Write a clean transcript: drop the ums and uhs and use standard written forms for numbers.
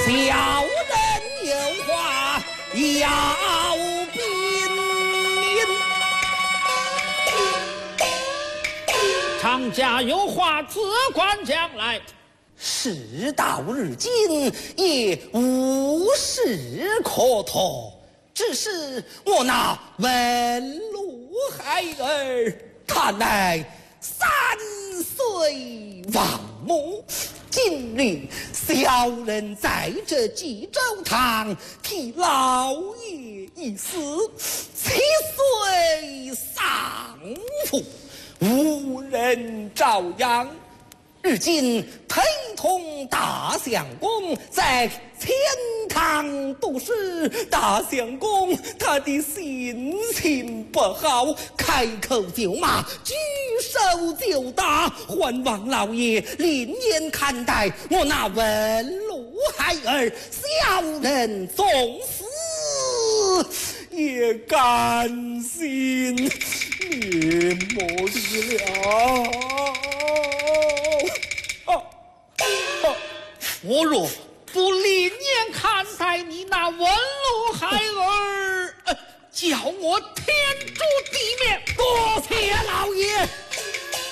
小人有话要禀明。 常家有话自管将来。 事到如今，也无事可拖。只是我那文禄孩儿，他乃3岁亡母。今日小人在这济州堂替老爷一死，7岁丧父，无人照养。如今陪同大相公在钱塘读书，大相公他的心情不好，开口就骂，举手就打，还望老爷另眼看待。我那文禄孩儿，小人纵死也甘心灭没了。 我若不另眼看待你那文禄孩儿，叫我天诛地灭！ 多谢老爷。